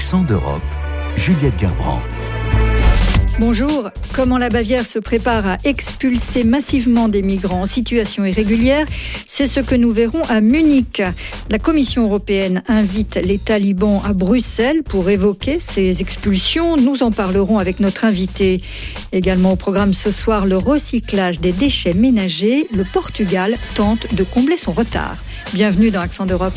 Accent d'Europe, Juliette Gerbrand. Bonjour. Comment la Bavière se prépare à expulser massivement des migrants en situation irrégulière, c'est ce que nous verrons à Munich. La Commission européenne invite les talibans à Bruxelles pour évoquer ces expulsions. Nous en parlerons avec notre invité. Également au programme ce soir, le recyclage des déchets ménagers. Le Portugal tente de combler son retard. Bienvenue dans Accent d'Europe.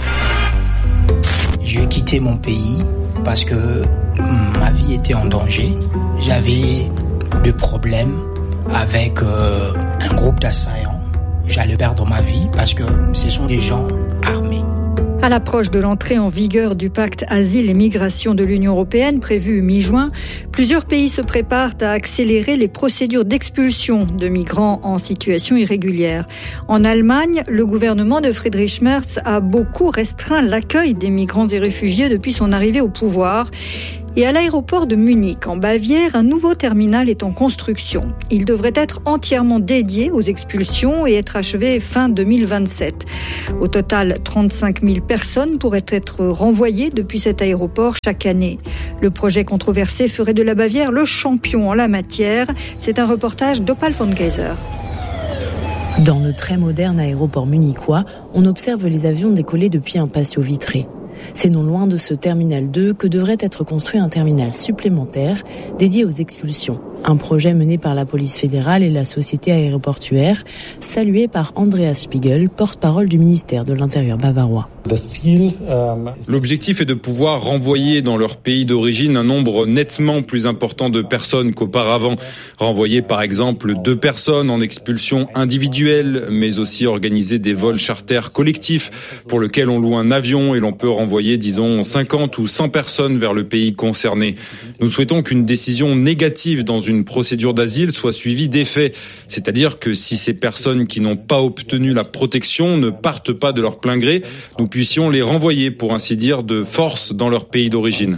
J'ai quitté mon pays parce que ma vie était en danger. J'avais des problèmes avec un groupe d'assaillants. J'allais perdre ma vie parce que ce sont des gens armés. À l'approche de l'entrée en vigueur du pacte Asile et Migration de l'Union européenne, prévu mi-juin, plusieurs pays se préparent à accélérer les procédures d'expulsion de migrants en situation irrégulière. En Allemagne, le gouvernement de Friedrich Merz a beaucoup restreint l'accueil des migrants et réfugiés depuis son arrivée au pouvoir. Et à l'aéroport de Munich, en Bavière, un nouveau terminal est en construction. Il devrait être entièrement dédié aux expulsions et être achevé fin 2027. Au total, 35 000 personnes pourraient être renvoyées depuis cet aéroport chaque année. Le projet controversé ferait de la Bavière le champion en la matière. C'est un reportage d'Opal von Geyser. Dans le très moderne aéroport munichois, on observe les avions décoller depuis un patio vitré. C'est non loin de ce terminal 2 que devrait être construit un terminal supplémentaire dédié aux expulsions. Un projet mené par la police fédérale et la société aéroportuaire, salué par Andreas Spiegel, porte-parole du ministère de l'Intérieur bavarois. L'objectif est de pouvoir renvoyer dans leur pays d'origine un nombre nettement plus important de personnes qu'auparavant. Renvoyer par exemple 2 personnes en expulsion individuelle, mais aussi organiser des vols charters collectifs pour lesquels on loue un avion et l'on peut renvoyer, disons, 50 ou 100 personnes vers le pays concerné. Nous souhaitons qu'une décision négative dans une procédure d'asile soit suivie d'effets. C'est-à-dire que si ces personnes qui n'ont pas obtenu la protection ne partent pas de leur plein gré, nous puissions les renvoyer, pour ainsi dire, de force dans leur pays d'origine.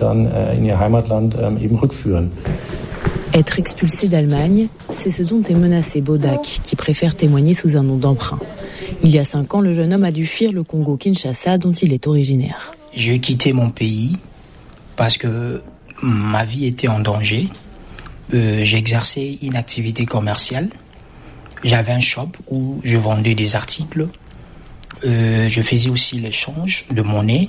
Être expulsé d'Allemagne, c'est ce dont est menacé Bodak, qui préfère témoigner sous un nom d'emprunt. Il y a 5 ans, le jeune homme a dû fuir le Congo-Kinshasa, dont il est originaire. J'ai quitté mon pays parce que ma vie était en danger. J'exerçais une activité commerciale. J'avais un shop où je vendais des articles. Je faisais aussi l'échange de monnaie.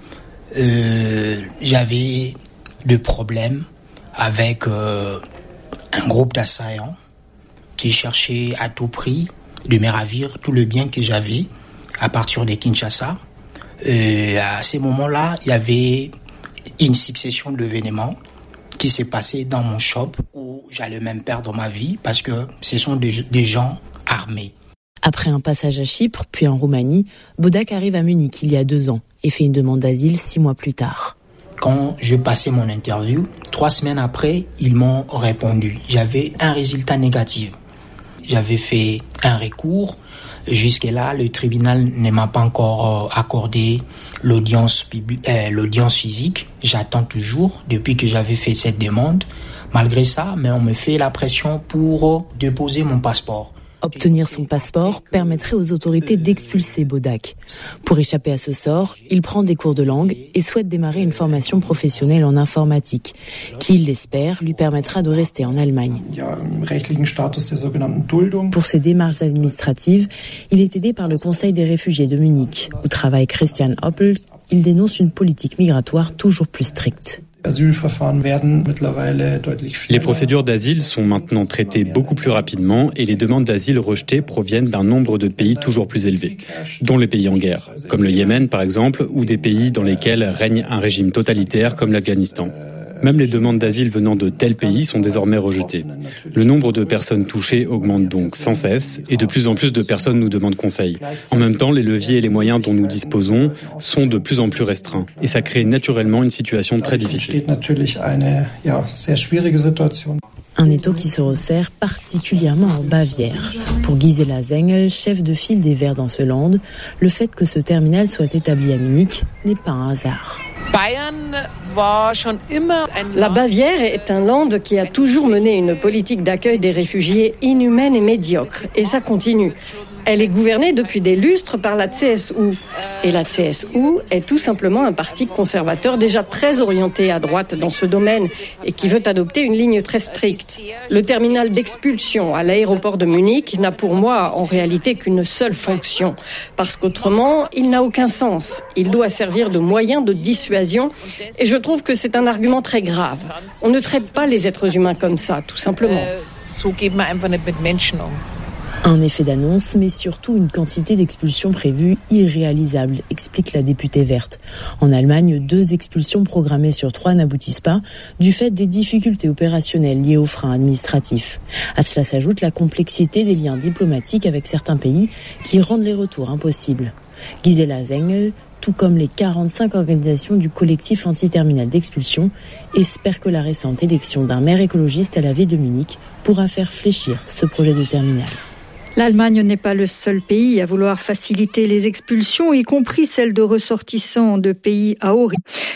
J'avais des problèmes avec un groupe d'assaillants qui cherchait à tout prix de me ravir tout le bien que j'avais à partir de Kinshasa. À ces moments-là, il y avait une succession d'événements qui s'est passé dans mon shop où j'allais même perdre ma vie parce que ce sont des gens armés. Après un passage à Chypre, puis en Roumanie, Bodak arrive à Munich il y a 2 ans et fait une demande d'asile 6 mois plus tard. Quand je passais mon interview, 3 semaines après, ils m'ont répondu. J'avais un résultat négatif. J'avais fait un recours. Jusque-là, le tribunal ne m'a pas encore accordé l'audience physique. J'attends toujours depuis que j'avais fait cette demande. Malgré ça, mais on me fait la pression pour déposer mon passeport. Obtenir son passeport permettrait aux autorités d'expulser Bodak. Pour échapper à ce sort, il prend des cours de langue et souhaite démarrer une formation professionnelle en informatique, qui, il l'espère, lui permettra de rester en Allemagne. Pour ses démarches administratives, il est aidé par le Conseil des réfugiés de Munich, où travaille Christian Oppel. Il dénonce une politique migratoire toujours plus stricte. Les procédures d'asile sont maintenant traitées beaucoup plus rapidement et les demandes d'asile rejetées proviennent d'un nombre de pays toujours plus élevé, dont les pays en guerre, comme le Yémen par exemple, ou des pays dans lesquels règne un régime totalitaire comme l'Afghanistan. Même les demandes d'asile venant de tels pays sont désormais rejetées. Le nombre de personnes touchées augmente donc sans cesse et de plus en plus de personnes nous demandent conseil. En même temps, les leviers et les moyens dont nous disposons sont de plus en plus restreints et ça crée naturellement une situation très difficile. Un étau qui se resserre particulièrement en Bavière. Pour Gisela Zengel, chef de file des Verts dans ce land, le fait que ce terminal soit établi à Munich n'est pas un hasard. La Bavière est un land qui a toujours mené une politique d'accueil des réfugiés inhumaine et médiocre, et ça continue. Elle est gouvernée depuis des lustres par la CSU. Et la CSU est tout simplement un parti conservateur déjà très orienté à droite dans ce domaine et qui veut adopter une ligne très stricte. Le terminal d'expulsion à l'aéroport de Munich n'a pour moi en réalité qu'une seule fonction. Parce qu'autrement, il n'a aucun sens. Il doit servir de moyen de dissuasion et je trouve que c'est un argument très grave. On ne traite pas les êtres humains comme ça, tout simplement. Un effet d'annonce, mais surtout une quantité d'expulsions prévues irréalisable, explique la députée verte. En Allemagne, 2 expulsions programmées sur 3 n'aboutissent pas, du fait des difficultés opérationnelles liées aux freins administratifs. À cela s'ajoute la complexité des liens diplomatiques avec certains pays qui rendent les retours impossibles. Gisela Zengel, tout comme les 45 organisations du collectif anti-terminal d'expulsion, espère que la récente élection d'un maire écologiste à la ville de Munich pourra faire fléchir ce projet de terminal. L'Allemagne n'est pas le seul pays à vouloir faciliter les expulsions, y compris celles de ressortissants de pays à haut risque.